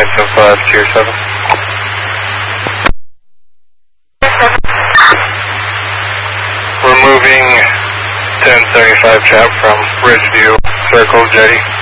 975, Tier 7. We're moving 1075 chap from Ridgeview, Circle Jetty.